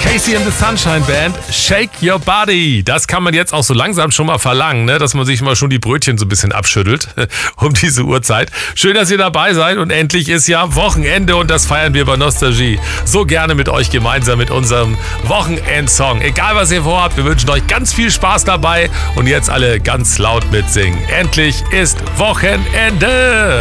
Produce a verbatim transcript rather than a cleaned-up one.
Casey and the Sunshine Band, Shake Your Body. Das kann man jetzt auch so langsam schon mal verlangen, ne? Dass man sich mal schon die Brötchen so ein bisschen abschüttelt um diese Uhrzeit. Schön, dass ihr dabei seid und endlich ist ja Wochenende und das feiern wir bei Nostalgie so gerne mit euch gemeinsam mit unserem Wochenendsong. Egal was ihr vorhabt, wir wünschen euch ganz viel Spaß dabei und jetzt alle ganz laut mitsingen. Endlich ist Wochenende!